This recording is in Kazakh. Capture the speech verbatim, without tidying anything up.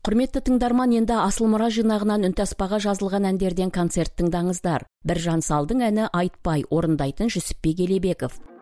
Құрметті тыңдарман, енді Асыл мұра жинағынан үнтаспаға жазылған әндерден концерт тыңдаңыздар. Біржан Салдың әні «Айтпай» орындайтын Жүсіпбек Елебеков.